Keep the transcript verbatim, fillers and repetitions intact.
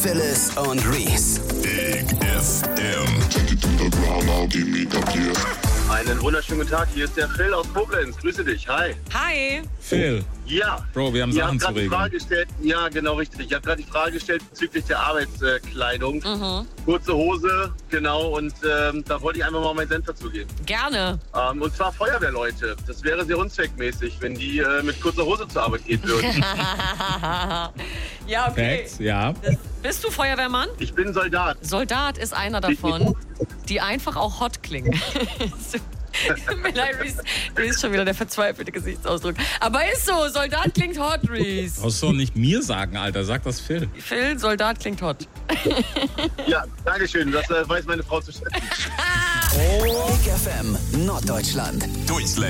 Phyllis und Reese. Big F M. Einen wunderschönen guten Tag, hier ist der Phil aus Koblenz. Grüße dich, hi. Hi. Phil, Ja. Bro, wir haben Ihr Sachen habt zu gerade die regeln. Frage gestellt, ja genau richtig. Ich habe gerade die Frage gestellt bezüglich der Arbeitskleidung. Mhm. Kurze Hose, genau, und ähm, da wollte ich einfach mal meinen Senf dazu geben. Gerne. Ähm, und zwar Feuerwehrleute. Das wäre sehr unzweckmäßig, wenn die äh, mit kurzer Hose zur Arbeit gehen würden. Ja, okay. Facts, ja. Bist du Feuerwehrmann? Ich bin Soldat. Soldat ist einer davon, die einfach auch hot klingen. Reese, Reese ist schon wieder der verzweifelte Gesichtsausdruck. Aber ist so, Soldat klingt hot, Reese. Brauchst du doch nicht mir sagen, Alter. Sag das Phil. Phil, Soldat klingt hot. Ja, Dankeschön. Das äh, weiß meine Frau zu schätzen. Big F M Norddeutschland. Durchslänger.